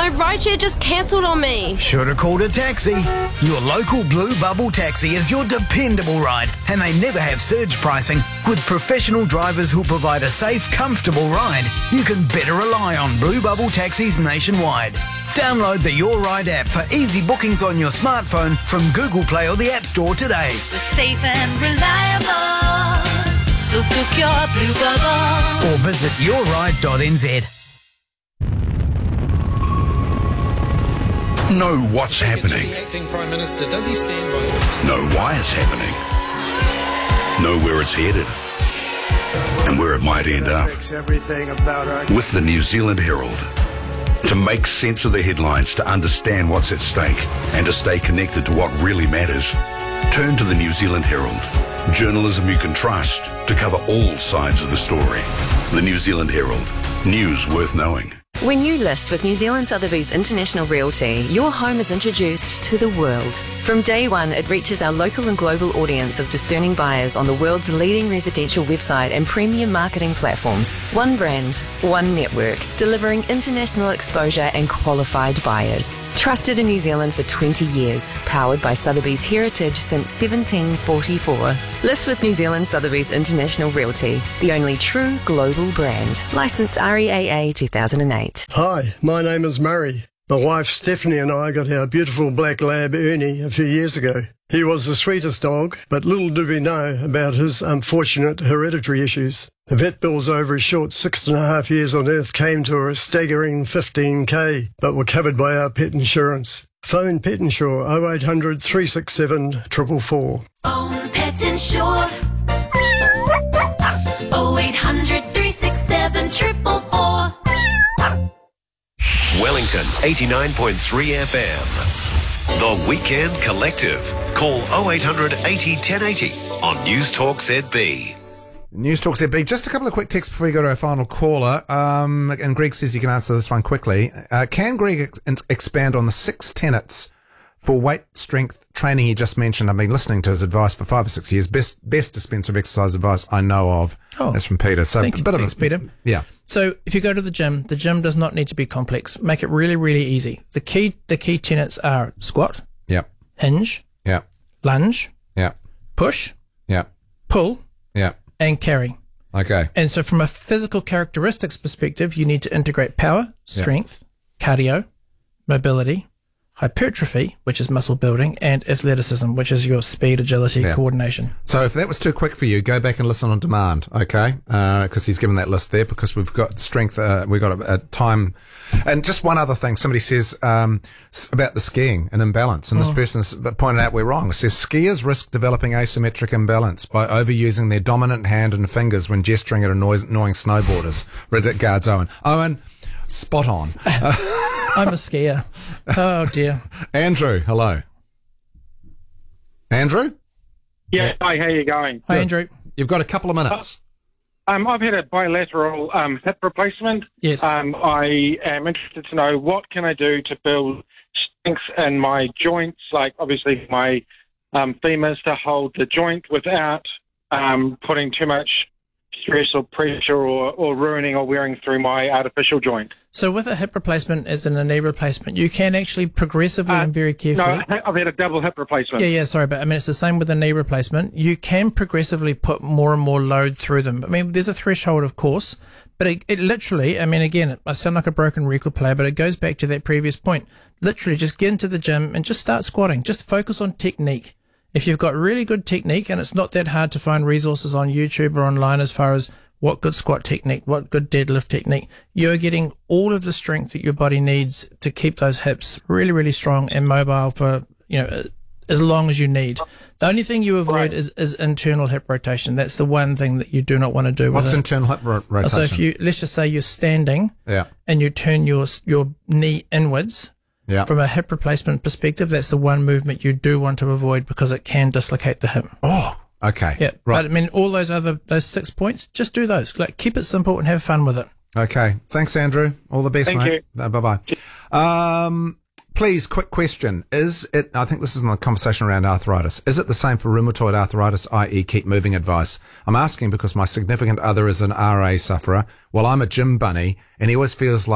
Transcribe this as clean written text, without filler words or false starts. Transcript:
My rideshare just cancelled on me. Should have called a taxi. Your local Blue Bubble taxi is your dependable ride, and they never have surge pricing. With professional drivers who provide a safe, comfortable ride, you can better rely on Blue Bubble taxis nationwide. Download the Your Ride app for easy bookings on your smartphone from Google Play or the App Store today. We're safe and reliable, so book your Blue Bubble. Or visit yourride.nz. Know what's happening. The acting Prime Minister, does he stand by it? Know why it's happening. Know where it's headed. And where it might end up. With the New Zealand Herald. To make sense of the headlines, to understand what's at stake, and to stay connected to what really matters, turn to the New Zealand Herald. Journalism you can trust to cover all sides of the story. The New Zealand Herald. News worth knowing. When you list with New Zealand Sotheby's International Realty, your home is introduced to the world. From day one, it reaches our local and global audience of discerning buyers on the world's leading residential website and premium marketing platforms. One brand, one network, delivering international exposure and qualified buyers. Trusted in New Zealand for 20 years, powered by Sotheby's heritage since 1744. List with New Zealand Sotheby's International Realty, the only true global brand. Licensed REAA 2008. Hi, my name is Murray. My wife Stephanie and I got our beautiful black lab Ernie a few years ago. He was the sweetest dog, but little do we know about his unfortunate hereditary issues. The vet bills over his short 6.5 years on Earth came to a staggering 15k, but were covered by our pet insurance. Phone Pet Insure 0800 367 444. Phone Pet Insure 0800 367 444. Wellington 89.3 FM. The Weekend Collective. Call 0800 80 1080 on News Talk ZB. News Talk ZB. Just a couple of quick texts before we go to our final caller. And Greg says he can answer this one quickly. Can Greg expand on the 6 tenets for weight strength training he just mentioned? I've been listening to his advice for 5 or 6 years. Best dispenser of exercise advice I know of. Oh, that's from Peter. So thanks, Peter. Yeah. So if you go to the gym does not need to be complex. Make it really, really easy. The key tenets are squat. Yeah. Hinge. Yeah. Lunge. Yeah. Push. Yeah. Pull. Yeah. And carry. Okay. And so from a physical characteristics perspective, you need to integrate power, strength, cardio, mobility, hypertrophy, which is muscle building, and athleticism, which is your speed, agility, coordination. So if that was too quick for you, go back and listen on demand, okay? Because he's given that list there, because we've got strength, we've got a time. And just one other thing, somebody says about the skiing and imbalance, and this person's pointed out we're wrong. It says skiers risk developing asymmetric imbalance by overusing their dominant hand and fingers when gesturing at annoying snowboarders. Regards, Owen. Owen, spot on. I'm a skier. Oh, dear. Andrew, hello. Andrew? Yeah, hi, how you going? Hi, Andrew. You've got a couple of minutes. I've had a bilateral hip replacement. Yes. I am interested to know what can I do to build strength in my joints, like obviously my femurs to hold the joint without putting too much stress or pressure or ruining or wearing through my artificial joint. So with a hip replacement as in a knee replacement, you can actually progressively and very carefully... No, I've had a double hip replacement. Yeah, sorry, but I mean, it's the same with a knee replacement. You can progressively put more and more load through them. I mean, there's a threshold, of course, but it literally, I mean, again, I sound like a broken record player, but it goes back to that previous point. Literally, just get into the gym and just start squatting. Just focus on technique. If you've got really good technique, and it's not that hard to find resources on YouTube or online as far as what good squat technique, what good deadlift technique, you're getting all of the strength that your body needs to keep those hips really, really strong and mobile for, as long as you need. The only thing you avoid is internal hip rotation. That's the one thing that you do not want to do. What's internal hip rotation? So if let's just say you're standing and you turn your knee inwards, from a hip replacement perspective, that's the one movement you do want to avoid because it can dislocate the hip. Oh, okay. Yeah. Right. But I mean, all those 6 points, just do those. Like, keep it simple and have fun with it. Okay. Thanks, Andrew. All the best, Thank mate. you. Bye-bye. Please, quick question. Is it, I think this is in the conversation around arthritis, is it the same for rheumatoid arthritis, i.e. keep moving advice? I'm asking because my significant other is an RA sufferer, while I'm a gym bunny, and he always feels like